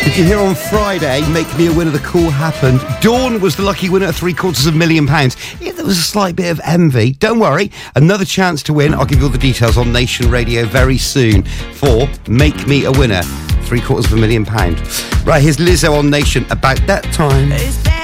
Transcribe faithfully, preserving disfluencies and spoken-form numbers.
Did you hear on Friday, Make Me a Winner, the call happened? Dawn was the lucky winner at three quarters of a million pounds. Yeah, there was a slight bit of envy. Don't worry, another chance to win. I'll give you all the details on Nation Radio very soon for Make Me a Winner, three quarters of a million pounds. Right, here's Lizzo on Nation, About That Time.